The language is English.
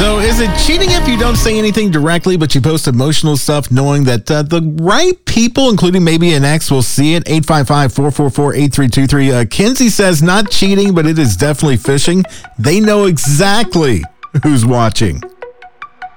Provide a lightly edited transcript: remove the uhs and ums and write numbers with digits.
So is it cheating if you don't say anything directly, but you post emotional stuff knowing that the right people, including maybe an ex, will see it? 855-444-8323. Kinsey says not cheating, but it is definitely phishing. They know exactly who's watching.